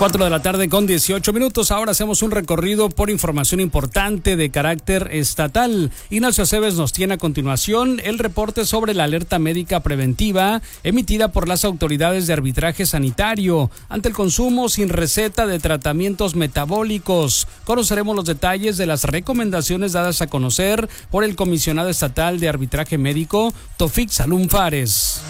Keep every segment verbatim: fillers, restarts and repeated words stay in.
cuatro de la tarde con dieciocho minutos. Ahora hacemos un recorrido por información importante de carácter estatal. Ignacio Aceves nos tiene a continuación el reporte sobre la alerta médica preventiva emitida por las autoridades de arbitraje sanitario ante el consumo sin receta de tratamientos metabólicos. Conoceremos los detalles de las recomendaciones dadas a conocer por el comisionado estatal de arbitraje médico, Tofik Salum Fares.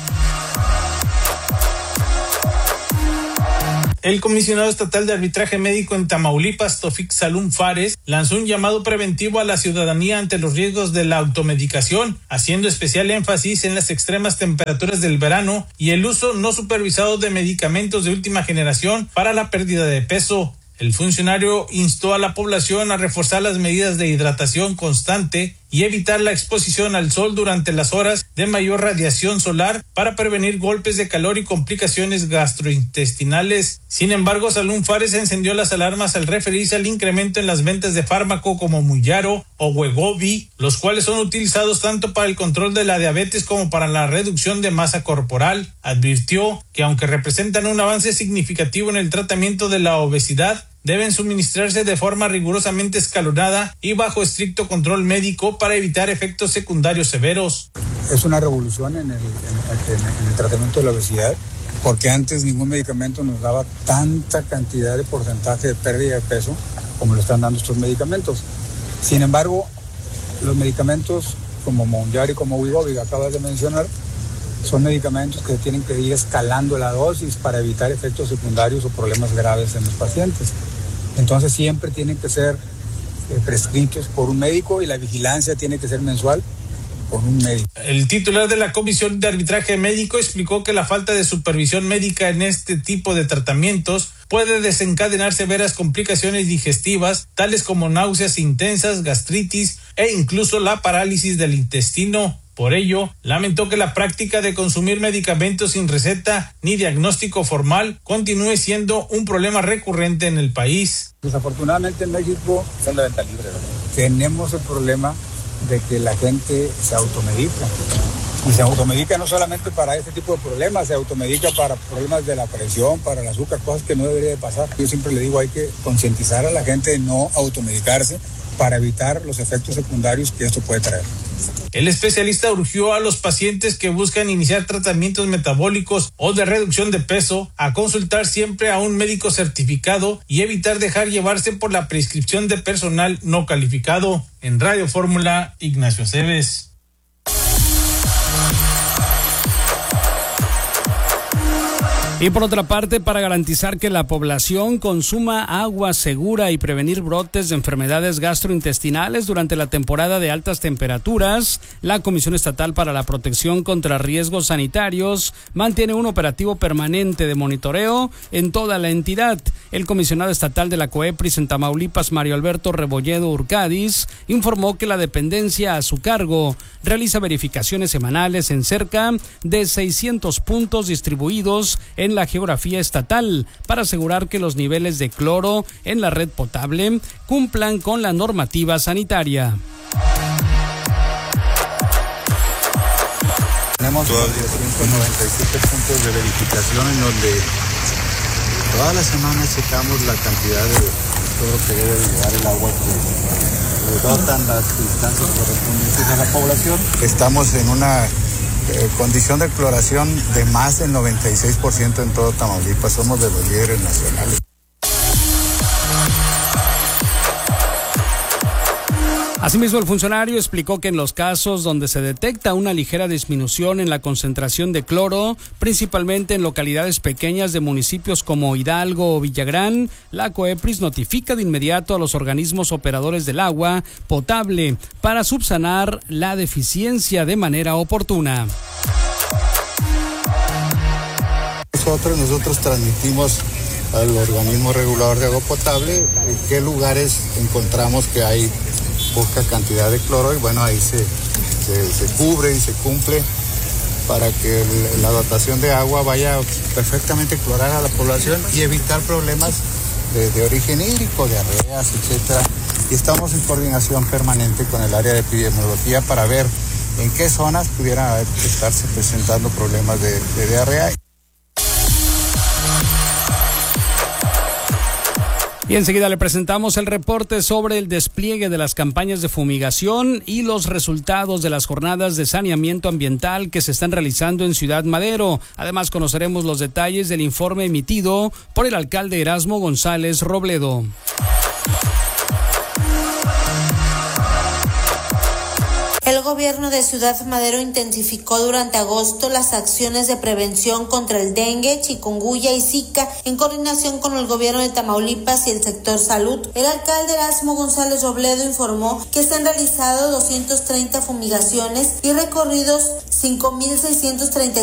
El comisionado estatal de arbitraje médico en Tamaulipas, Tofik Salum Fares, lanzó un llamado preventivo a la ciudadanía ante los riesgos de la automedicación, haciendo especial énfasis en las extremas temperaturas del verano y el uso no supervisado de medicamentos de última generación para la pérdida de peso. El funcionario instó a la población a reforzar las medidas de hidratación constante y evitar la exposición al sol durante las horas de mayor radiación solar para prevenir golpes de calor y complicaciones gastrointestinales. Sin embargo, Salum Fares encendió las alarmas al referirse al incremento en las ventas de fármaco como Muyaro o Wegovy, los cuales son utilizados tanto para el control de la diabetes como para la reducción de masa corporal. Advirtió que aunque representan un avance significativo en el tratamiento de la obesidad, deben suministrarse de forma rigurosamente escalonada y bajo estricto control médico para evitar efectos secundarios severos. Es una revolución en el, en, en el tratamiento de la obesidad, porque antes ningún medicamento nos daba tanta cantidad de porcentaje de pérdida de peso como lo están dando estos medicamentos. Sin embargo, los medicamentos como Mounjaro y como Wegovy que acabas de mencionar, son medicamentos que tienen que ir escalando la dosis para evitar efectos secundarios o problemas graves en los pacientes. Entonces siempre tienen que ser eh, prescritos por un médico y la vigilancia tiene que ser mensual por un médico. El titular de la Comisión de Arbitraje Médico explicó que la falta de supervisión médica en este tipo de tratamientos puede desencadenar severas complicaciones digestivas, tales como náuseas intensas, gastritis e incluso la parálisis del intestino. Por ello, lamentó que la práctica de consumir medicamentos sin receta ni diagnóstico formal continúe siendo un problema recurrente en el país. Desafortunadamente en México son de venta libre, ¿verdad? Tenemos el problema de que la gente se automedica. Y se automedica no solamente para este tipo de problemas, se automedica para problemas de la presión, para el azúcar, cosas que no debería de pasar. Yo siempre le digo, hay que concientizar a la gente de no automedicarse para evitar los efectos secundarios que esto puede traer. El especialista urgió a los pacientes que buscan iniciar tratamientos metabólicos o de reducción de peso a consultar siempre a un médico certificado y evitar dejar llevarse por la prescripción de personal no calificado. En Radio Fórmula, Ignacio Aceves. Y por otra parte, para garantizar que la población consuma agua segura y prevenir brotes de enfermedades gastrointestinales durante la temporada de altas temperaturas, la Comisión Estatal para la Protección contra Riesgos Sanitarios mantiene un operativo permanente de monitoreo en toda la entidad. El comisionado estatal de la COEPRIS en Tamaulipas, Mario Alberto Rebolledo Urcadiz, informó que la dependencia a su cargo realiza verificaciones semanales en cerca de seiscientos puntos distribuidos en la geografía estatal para asegurar que los niveles de cloro en la red potable cumplan con la normativa sanitaria. Tenemos ciento noventa y siete puntos de verificación en donde todas las semanas checamos la cantidad de cloro que debe llevar el agua que dotan las instancias correspondientes a la población. Estamos en una Eh, condición de cloración de más del noventa y seis por ciento en todo Tamaulipas. Somos de los líderes nacionales. Asimismo, el funcionario explicó que en los casos donde se detecta una ligera disminución en la concentración de cloro, principalmente en localidades pequeñas de municipios como Hidalgo o Villagrán, la COEPRIS notifica de inmediato a los organismos operadores del agua potable para subsanar la deficiencia de manera oportuna. Nosotros, nosotros transmitimos al organismo regulador de agua potable en qué lugares encontramos que hay poca cantidad de cloro y bueno, ahí se, se, se cubre y se cumple para que el, la dotación de agua vaya perfectamente clorada a la población y evitar problemas de, de origen hídrico, diarreas, etcétera. Y estamos en coordinación permanente con el área de epidemiología para ver en qué zonas pudiera estarse presentando problemas de, de diarrea. Y enseguida le presentamos el reporte sobre el despliegue de las campañas de fumigación y los resultados de las jornadas de saneamiento ambiental que se están realizando en Ciudad Madero. Además, conoceremos los detalles del informe emitido por el alcalde Erasmo González Robledo. El gobierno de Ciudad Madero intensificó durante agosto las acciones de prevención contra el dengue, chikungunya y zika en coordinación con el gobierno de Tamaulipas y el sector salud. El alcalde Erasmo González Robledo informó que se han realizado doscientas treinta fumigaciones y recorridos cinco mil seiscientos treinta